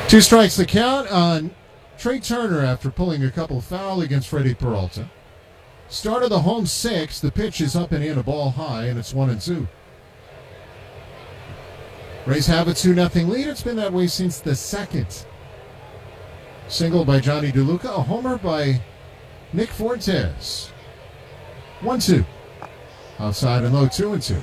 Two strikes the count on Trey Turner after pulling a couple foul against Freddie Peralta. Start of the home sixth. The pitch is up and in, a ball high, and it's 1-2. Rays have a 2-0 lead. It's been that way since the second. Single by Johnny DeLuca, a homer by Nick Fortes. 1-2. Outside and low, 2-2.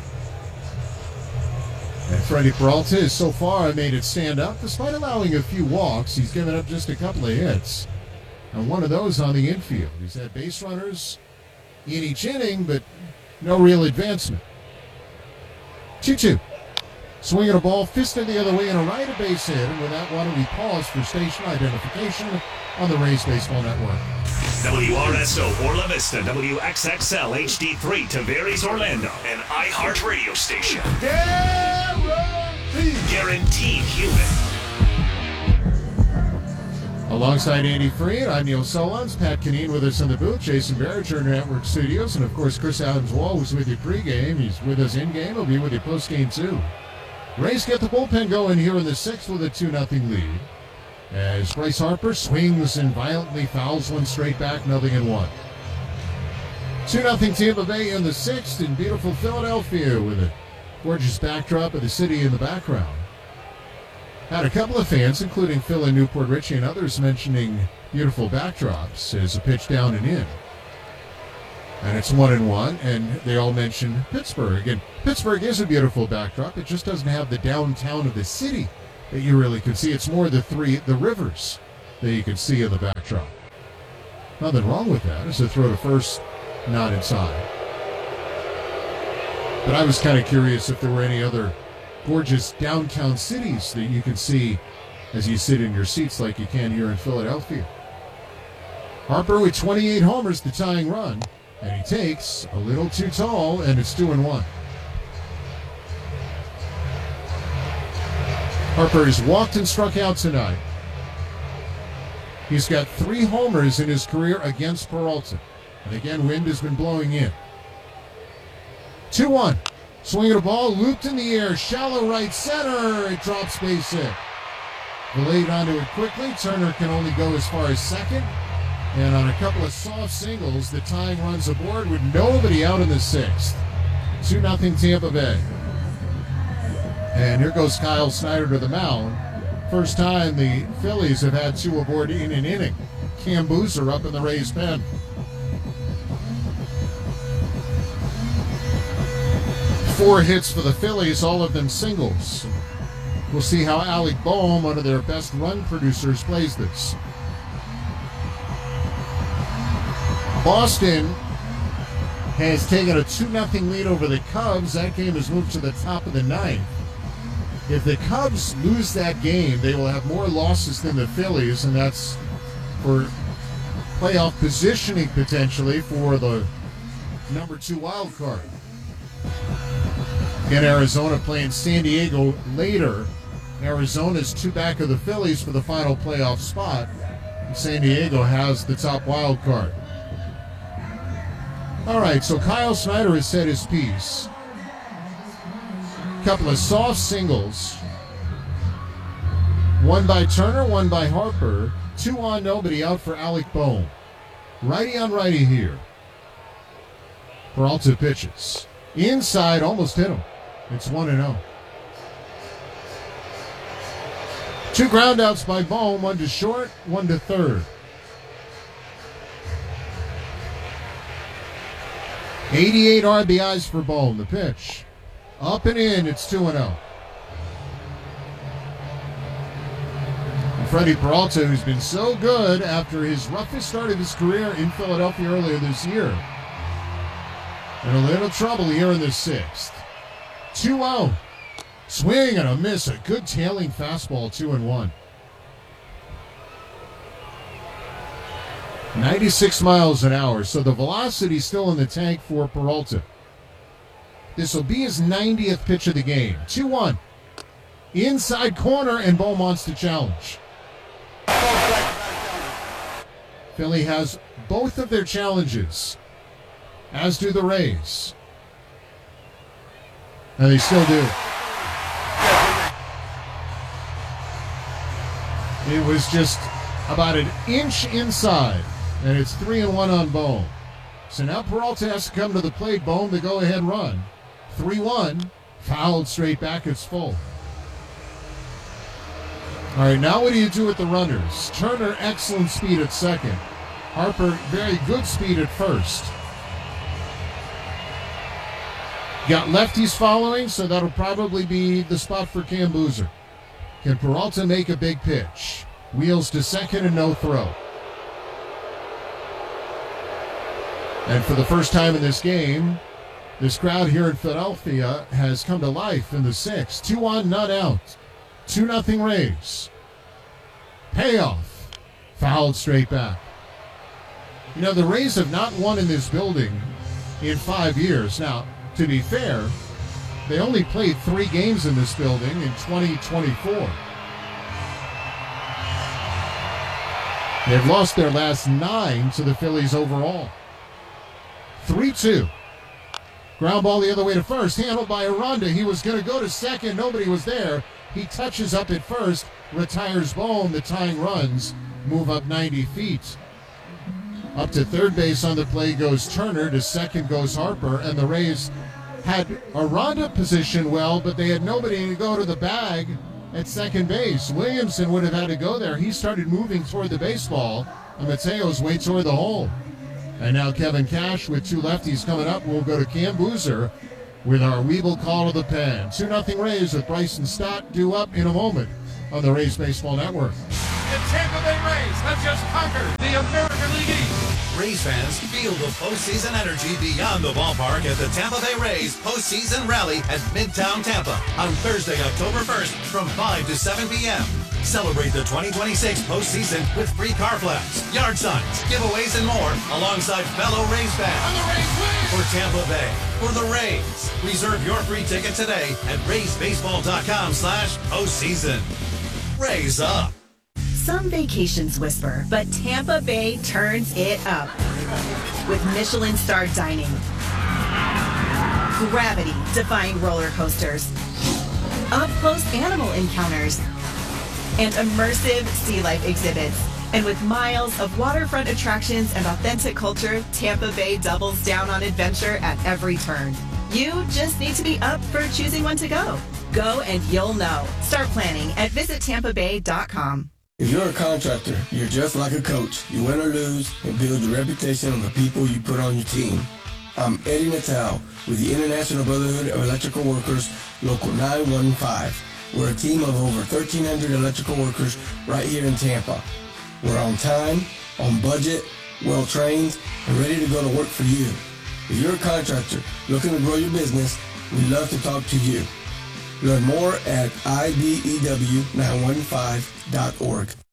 And Freddie Peralta has so far made it stand up. Despite allowing a few walks, he's given up just a couple of hits. And one of those on the infield. He's had base runners in each inning, but no real advancement. 2-2. Swinging a ball, fisted the other way, and a right base hit. And with that one, we pause for station identification on the Rays Baseball Network. WRSO Orla Vista, WXXL HD3 Tavares Orlando, an iHeartRadio station. Guaranteed human. Alongside Andy Freed, I'm Neil Solondz. Pat Kineen with us in the booth. Jason Barrett, Turner Network Studios. And, of course, Chris Adams-Wall was with you pregame. He's with us in-game. He'll be with you postgame, too. Rays get the bullpen going here in the sixth with a 2-0 lead. As Bryce Harper swings and violently fouls one straight back, 0-1. 2-0 Tampa Bay in the sixth in beautiful Philadelphia with a gorgeous backdrop of the city in the background. Had a couple of fans, including Phil and Newport Richie and others, mentioning beautiful backdrops as a pitch down and in. And it's 1-1, and they all mention Pittsburgh. And Pittsburgh is a beautiful backdrop. It just doesn't have the downtown of the city that you really can see. It's more the rivers that you can see in the backdrop. Nothing wrong with that. It's a throw to first, not inside. But I was kind of curious if there were any other gorgeous downtown cities that you can see as you sit in your seats like you can here in Philadelphia. Harper with 28 homers, the tying run. And he takes a little too tall, and it's 2-1. Harper has walked and struck out tonight. He's got 3 homers in his career against Peralta. And again, wind has been blowing in. 2-1. Swinging a ball, looped in the air, shallow right center. It drops base hit. Delayed onto it quickly. Turner can only go as far as second. And on a couple of soft singles, the tying runs aboard with nobody out in the sixth. 2-0 Tampa Bay. And here goes Kyle Snyder to the mound. First time the Phillies have had 2 aboard in an inning. Cam Boozer up in the Rays pen. Four hits for the Phillies, all of them singles. We'll see how Alec Boehm, one of their best run producers, plays this. Boston has taken a 2-0 lead over the Cubs. That game has moved to the top of the ninth. If the Cubs lose that game, they will have more losses than the Phillies, and that's for playoff positioning potentially for the number 2 wild card. In Arizona playing San Diego later. Arizona's 2 back of the Phillies for the final playoff spot. And San Diego has the top wild card. All right, so Kyle Snyder has said his piece. Couple of soft singles. One by Turner, one by Harper. 2 on nobody, out for Alec Boehm. Righty on righty here. Peralta pitches. Inside, almost hit him. It's 1-0. 2 groundouts by Boehm, one to short, one to third. 88 RBIs for Boehm. The pitch. Up and in, it's 2-0. And Freddie Peralta, who's been so good after his roughest start of his career in Philadelphia earlier this year. In a little trouble here in the sixth. 2-0. Swing and a miss. A good tailing fastball, 2-1. 96 miles an hour, so the velocity's still in the tank for Peralta. This will be his 90th pitch of the game. 2-1. Inside corner, and Boehm wants to challenge. Philly has both of their challenges, as do the Rays. And they still do. It was just about an inch inside, and it's 3-1 on Bohm. So now Peralta has to come to the plate. Bohm, the go-ahead run. 3-1, fouled straight back. It's full. All right, now what do you do with the runners? Turner, excellent speed at second. Harper, very good speed at first. Got lefties following, so that'll probably be the spot for Cam Boozer. Can Peralta make a big pitch? Wheels to second and no throw. And for the first time in this game, this crowd here in Philadelphia has come to life in the sixth. 2-1, not out. 2-0 Rays. Payoff. Fouled straight back. You know, the Rays have not won in this building in 5 years. Now, to be fair, they only played 3 games in this building in 2024. They've lost their last 9 to the Phillies overall. 3-2. Ground ball the other way to first, handled by Aranda. He was going to go to second. Nobody was there. He touches up at first, retires Bohm. The tying runs move up 90 feet. Up to third base on the play goes Turner. To second goes Harper. And the Rays had Aranda positioned well, but they had nobody to go to the bag at second base. Williamson would have had to go there. He started moving toward the baseball, and Mateos way toward the hole. And now Kevin Cash with 2 lefties coming up. We'll go to Cam Boozer with our Weeble call of the pen. 2-0 Rays with Bryson Stott due up in a moment on the Rays Baseball Network. The Tampa Bay Rays have just conquered the American League East. Rays fans, feel the postseason energy beyond the ballpark at the Tampa Bay Rays postseason rally at Midtown Tampa on Thursday, October 1st from 5 to 7 p.m. Celebrate the 2026 postseason with free car flags, yard signs, giveaways, and more alongside fellow Rays fans. And the Rays win! For Tampa Bay, for the Rays. Reserve your free ticket today at RaysBaseball.com/postseason. Rays up. Some vacations whisper, but Tampa Bay turns it up. With Michelin-starred dining, gravity-defying roller coasters, up-close animal encounters, and immersive sea life exhibits. And with miles of waterfront attractions and authentic culture, Tampa Bay doubles down on adventure at every turn. You just need to be up for choosing when to go. Go and you'll know. Start planning at visitTampaBay.com. If you're a contractor, you're just like a coach. You win or lose and build your reputation on the people you put on your team. I'm Eddie Natal with the International Brotherhood of Electrical Workers, Local 915. We're a team of over 1,300 electrical workers right here in Tampa. We're on time, on budget, well-trained, and ready to go to work for you. If you're a contractor looking to grow your business, we'd love to talk to you. Learn more at IBEW915.org.